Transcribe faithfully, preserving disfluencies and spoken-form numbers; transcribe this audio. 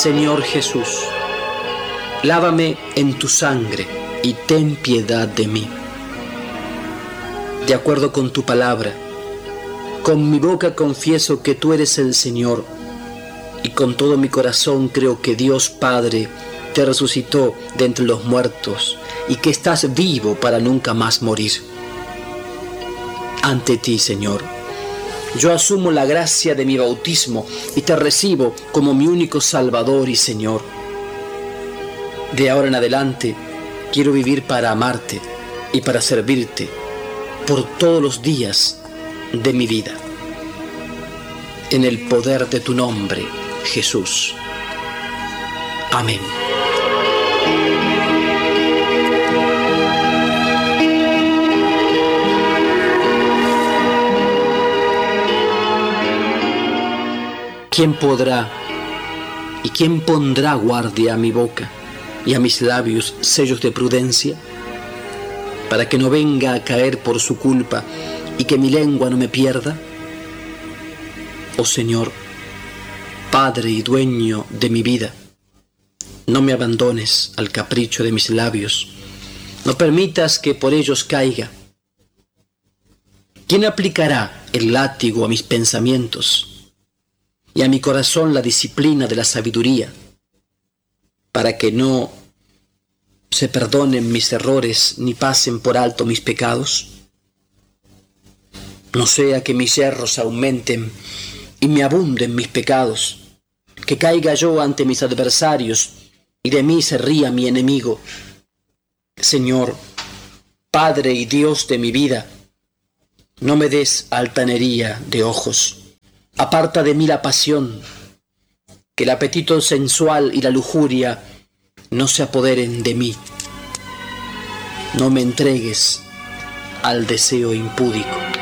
Señor Jesús, lávame en tu sangre y ten piedad de mí. De acuerdo con tu palabra, con mi boca confieso que tú eres el Señor, y con todo mi corazón creo que Dios Padre te resucitó de entre los muertos y que estás vivo para nunca más morir. Ante ti, Señor, yo asumo la gracia de mi bautismo y te recibo como mi único Salvador y Señor. De ahora en adelante quiero vivir para amarte y para servirte por todos los días de mi vida. En el poder de tu nombre, Jesús. Amén. ¿Quién podrá y quién pondrá guardia a mi boca y a mis labios sellos de prudencia, para que no venga a caer por su culpa y que mi lengua no me pierda? Oh Señor, Padre y dueño de mi vida, no me abandones al capricho de mis labios, no permitas que por ellos caiga. ¿Quién aplicará el látigo a mis pensamientos y a mi corazón la disciplina de la sabiduría, para que no se perdonen mis errores ni pasen por alto mis pecados? No sea que mis yerros aumenten y me abunden mis pecados, que caiga yo ante mis adversarios y de mí se ría mi enemigo. Señor, Padre y Dios de mi vida, no me des altanería de ojos. Aparta de mí la pasión, que el apetito sensual y la lujuria no se apoderen de mí. No me entregues al deseo impúdico.